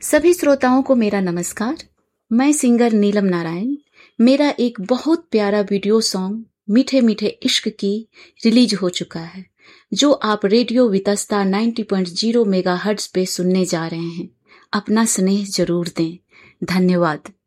सभी श्रोताओं को मेरा नमस्कार। मैं सिंगर नीलम नारायण। मेरा एक बहुत प्यारा वीडियो सॉन्ग मीठे मीठे इश्क की रिलीज हो चुका है, जो आप रेडियो वितस्ता 90.0 मेगाहर्ट्ज पे सुनने जा रहे हैं। अपना स्नेह जरूर दें। धन्यवाद।